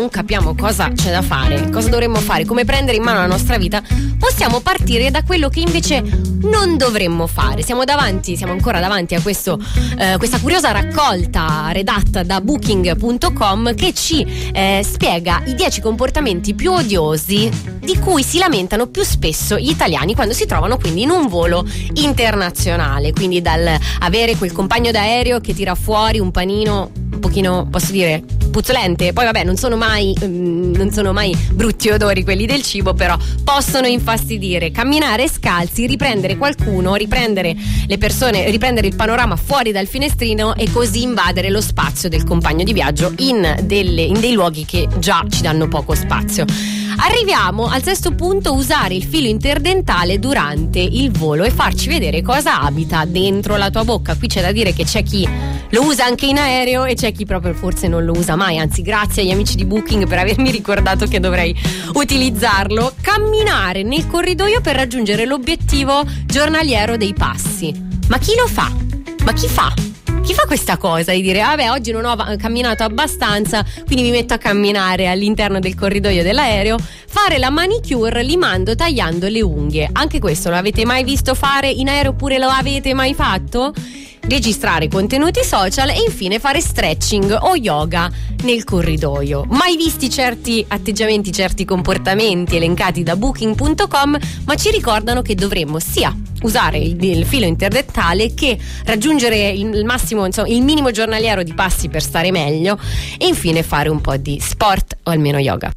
non capiamo cosa c'è da fare, cosa dovremmo fare, come prendere in mano la nostra vita, possiamo partire da quello che invece non dovremmo fare. Siamo ancora davanti a questa curiosa raccolta redatta da Booking.com che ci spiega i 10 comportamenti più odiosi di cui si lamentano più spesso gli italiani quando si trovano quindi in un volo internazionale, quindi dal avere quel compagno d'aereo che tira fuori un panino un pochino, posso dire, puzzolente. Poi vabbè, non sono mai brutti odori quelli del cibo, però possono infastidire. Camminare scalzi, riprendere qualcuno, riprendere le persone, riprendere il panorama fuori dal finestrino e così invadere lo spazio del compagno di viaggio in dei luoghi che già ci danno poco spazio. Arriviamo al sesto punto: usare il filo interdentale durante il volo e farci vedere cosa abita dentro la tua bocca. Qui c'è da dire che c'è chi lo usa anche in aereo e c'è chi proprio forse non lo usa mai, anzi grazie agli amici di Booking per avermi ricordato che dovrei utilizzarlo. Camminare nel corridoio per raggiungere l'obiettivo giornaliero dei passi. Ma chi lo fa? Ma chi fa? Chi fa questa cosa di dire vabbè, oggi non ho camminato abbastanza, quindi mi metto a camminare all'interno del corridoio dell'aereo? Fare la manicure limando, tagliando le unghie. Anche questo lo avete mai visto fare in aereo oppure lo avete mai fatto? Registrare contenuti social e infine fare stretching o yoga nel corridoio. Mai visti certi atteggiamenti, certi comportamenti elencati da Booking.com, ma ci ricordano che dovremmo sia usare il filo interdentale che raggiungere il massimo, insomma, il minimo giornaliero di passi per stare meglio e infine fare un po' di sport o almeno yoga.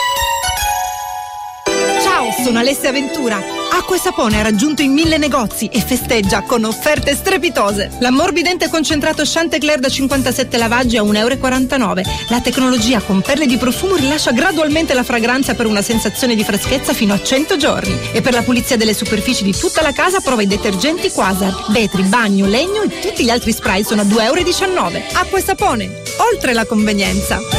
Ciao, sono Alessia Ventura. Acqua e Sapone ha raggiunto i 1000 negozi e festeggia con offerte strepitose. L'ammorbidente concentrato Chanticleer da 57 lavaggi a €1,49. La tecnologia con perle di profumo rilascia gradualmente la fragranza per una sensazione di freschezza fino a 100 giorni. E per la pulizia delle superfici di tutta la casa prova i detergenti Quasar. Vetri, bagno, legno e tutti gli altri spray sono a €2,19. Acqua e Sapone, oltre la convenienza.